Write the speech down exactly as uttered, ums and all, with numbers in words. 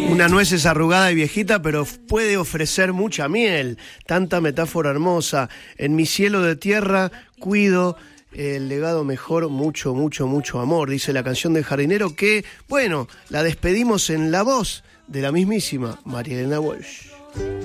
Una nuez es arrugada y viejita, pero puede ofrecer mucha miel. Tanta metáfora hermosa. En mi cielo de tierra cuido el legado mejor, mucho, mucho, mucho amor, dice la canción del jardinero, que, bueno, la despedimos en la voz de la mismísima María Elena Walsh.